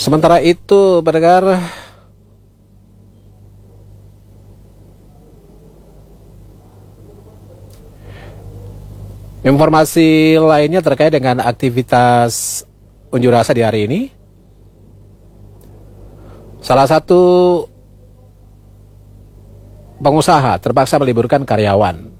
Sementara itu, pendengar, informasi lainnya terkait dengan aktivitas unjuk rasa di hari ini. Salah satu pengusaha terpaksa meliburkan karyawan.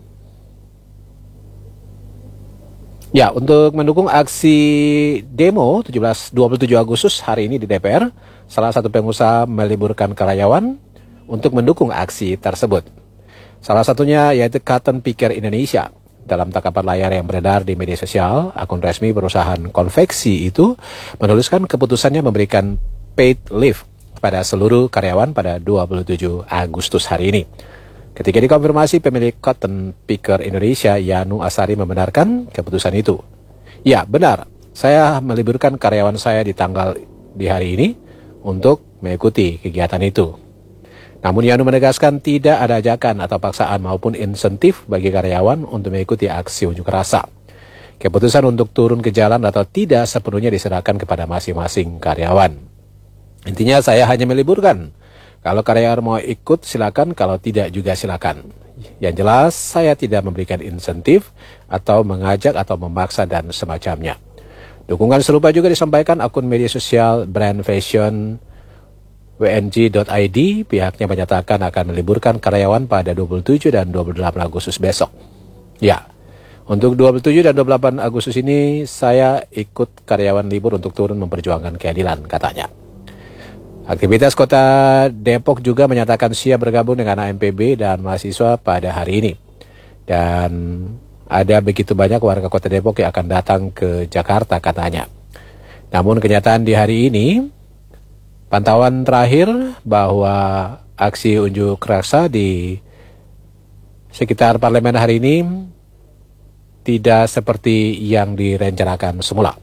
Ya, untuk mendukung aksi demo 27 Agustus hari ini di DPR, salah satu pengusaha meliburkan karyawan untuk mendukung aksi tersebut. Salah satunya yaitu Cotton Picker Indonesia. Dalam tangkapan layar yang beredar di media sosial, akun resmi perusahaan konveksi itu menuliskan keputusannya memberikan paid leave kepada seluruh karyawan pada 27 Agustus hari ini. Ketika dikonfirmasi, pemilik Cotton Picker Indonesia, Yanu Asari, membenarkan keputusan itu. Ya, benar. Saya meliburkan karyawan saya di hari ini untuk mengikuti kegiatan itu. Namun Yanu menegaskan tidak ada ajakan atau paksaan maupun insentif bagi karyawan untuk mengikuti aksi unjuk rasa. Keputusan untuk turun ke jalan atau tidak sepenuhnya diserahkan kepada masing-masing karyawan. Intinya saya hanya meliburkan. Kalau karyawan mau ikut silakan, kalau tidak juga silakan. Yang jelas saya tidak memberikan insentif atau mengajak atau memaksa dan semacamnya. Dukungan serupa juga disampaikan akun media sosial brand fashion wng.id. Pihaknya menyatakan akan meliburkan karyawan pada 27 dan 28 Agustus besok. Ya, untuk 27 dan 28 Agustus ini saya ikut karyawan libur untuk turun memperjuangkan keadilan, katanya. Aktivitas Kota Depok juga menyatakan siap bergabung dengan AMPB dan mahasiswa pada hari ini. Dan ada begitu banyak warga Kota Depok yang akan datang ke Jakarta, katanya. Namun kenyataan di hari ini, pantauan terakhir bahwa aksi unjuk rasa di sekitar parlemen hari ini tidak seperti yang direncanakan semula.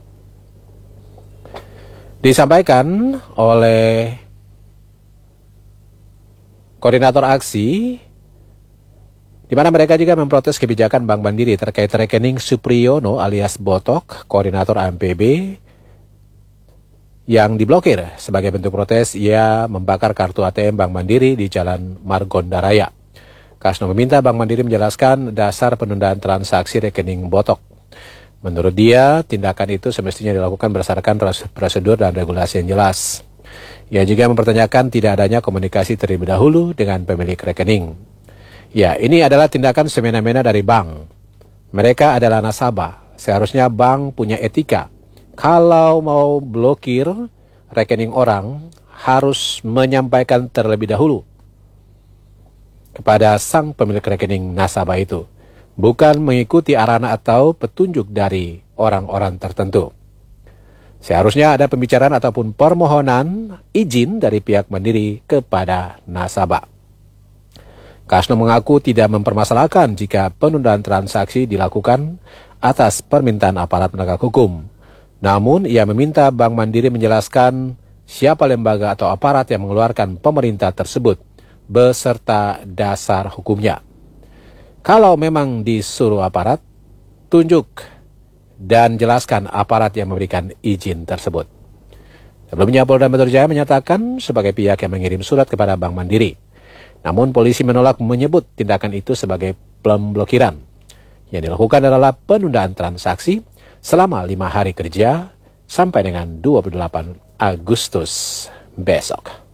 Disampaikan oleh koordinator aksi, di mana mereka juga memprotes kebijakan Bank Mandiri terkait rekening Supriyono alias Botok, koordinator AMPB, yang diblokir. Sebagai bentuk protes, ia membakar kartu ATM Bank Mandiri di Jalan Margonda Raya. Kasno meminta Bank Mandiri menjelaskan dasar penundaan transaksi rekening Botok. Menurut dia, tindakan itu semestinya dilakukan berdasarkan prosedur dan regulasi yang jelas. Ia juga mempertanyakan tidak adanya komunikasi terlebih dahulu dengan pemilik rekening. Ya, ini adalah tindakan semena-mena dari bank. Mereka adalah nasabah. Seharusnya bank punya etika. Kalau mau blokir rekening orang, harus menyampaikan terlebih dahulu kepada sang pemilik rekening nasabah itu. Bukan mengikuti arahan atau petunjuk dari orang-orang tertentu. Seharusnya ada pembicaraan ataupun permohonan izin dari pihak Mandiri kepada nasabah. Kasno mengaku tidak mempermasalahkan jika penundaan transaksi dilakukan atas permintaan aparat penegak hukum. Namun, ia meminta Bank Mandiri menjelaskan siapa lembaga atau aparat yang mengeluarkan pemerintah tersebut beserta dasar hukumnya. Kalau memang disuruh aparat, tunjuk dan jelaskan aparat yang memberikan izin tersebut. Sebelumnya, Polda Metro Jaya menyatakan sebagai pihak yang mengirim surat kepada Bank Mandiri. Namun polisi menolak menyebut tindakan itu sebagai pemblokiran. Yang dilakukan adalah penundaan transaksi selama 5 hari kerja sampai dengan 28 Agustus besok.